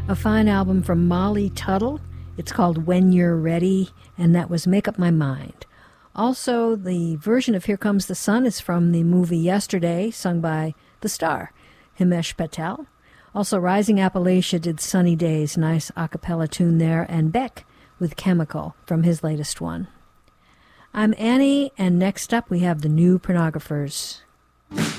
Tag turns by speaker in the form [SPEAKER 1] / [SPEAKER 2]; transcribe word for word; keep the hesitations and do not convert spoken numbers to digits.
[SPEAKER 1] A fine album from Molly Tuttle. It's called When You're Ready, and that was Make Up My Mind. Also, the version of Here Comes the Sun is from the movie Yesterday, sung by the star, Himesh Patel. Also, Rising Appalachia did Sunny Days, nice a cappella tune there, and Beck with Chemical from his latest one. I'm Annie, and next up we have the New Pornographers.